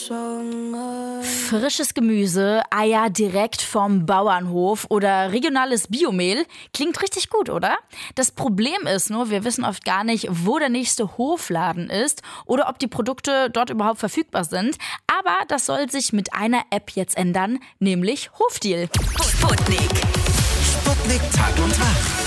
Frisches Gemüse, Eier direkt vom Bauernhof oder regionales Biomehl klingt richtig gut, oder? Das Problem ist nur, wir wissen oft gar nicht, wo der nächste Hofladen ist oder ob die Produkte dort überhaupt verfügbar sind. Aber das soll sich mit einer App jetzt ändern, nämlich Hofdeal. Sputnik Tag und Tag.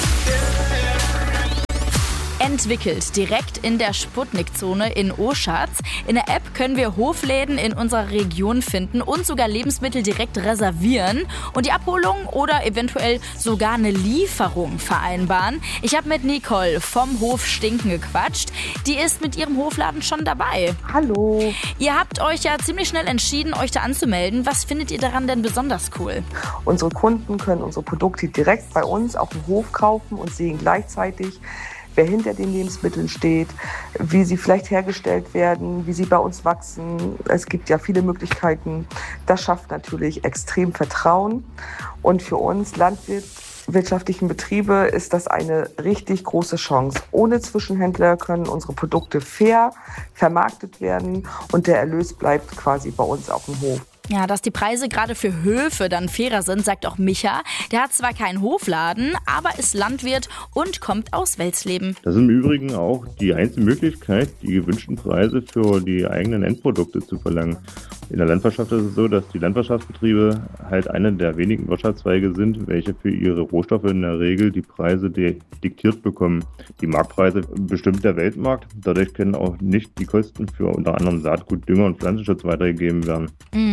Entwickelt direkt in der Sputnik-Zone in Oschatz. In der App können wir Hofläden in unserer Region finden und sogar Lebensmittel direkt reservieren und die Abholung oder eventuell sogar eine Lieferung vereinbaren. Ich habe mit Nicole vom Hof Stinken gequatscht. Die ist mit ihrem Hofladen schon dabei. Hallo. Ihr habt euch ja ziemlich schnell entschieden, euch da anzumelden. Was findet ihr daran denn besonders cool? Unsere Kunden können unsere Produkte direkt bei uns auf dem Hof kaufen und sehen gleichzeitig, wer hinter den Lebensmitteln steht, wie sie vielleicht hergestellt werden, wie sie bei uns wachsen. Es gibt ja viele Möglichkeiten. Das schafft natürlich extrem Vertrauen. Und für uns landwirtschaftlichen Betriebe ist das eine richtig große Chance. Ohne Zwischenhändler können unsere Produkte fair vermarktet werden und der Erlös bleibt quasi bei uns auf dem Hof. Ja, dass die Preise gerade für Höfe dann fairer sind, sagt auch Micha. Der hat zwar keinen Hofladen, aber ist Landwirt und kommt aus Welsleben. Das ist im Übrigen auch die einzige Möglichkeit, die gewünschten Preise für die eigenen Endprodukte zu verlangen. In der Landwirtschaft ist es so, dass die Landwirtschaftsbetriebe halt eine der wenigen Wirtschaftszweige sind, welche für ihre Rohstoffe in der Regel die Preise diktiert bekommen. Die Marktpreise bestimmt der Weltmarkt. Dadurch können auch nicht die Kosten für unter anderem Saatgut, Dünger und Pflanzenschutz weitergegeben werden.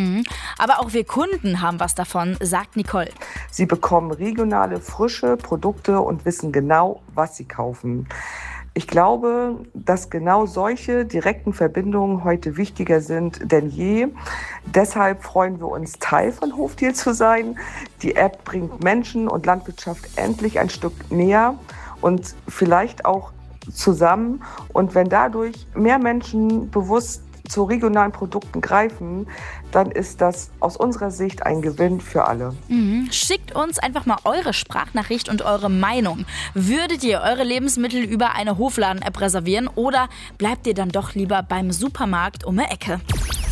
Aber auch wir Kunden haben was davon, sagt Nicole. Sie bekommen regionale, frische Produkte und wissen genau, was sie kaufen. Ich glaube, dass genau solche direkten Verbindungen heute wichtiger sind denn je. Deshalb freuen wir uns, Teil von Hofdeal zu sein. Die App bringt Menschen und Landwirtschaft endlich ein Stück näher und vielleicht auch zusammen. Und wenn dadurch mehr Menschen bewusst zu regionalen Produkten greifen, dann ist das aus unserer Sicht ein Gewinn für alle. Schickt uns einfach mal eure Sprachnachricht und eure Meinung. Würdet ihr eure Lebensmittel über eine Hofladen-App reservieren oder bleibt ihr dann doch lieber beim Supermarkt um die Ecke?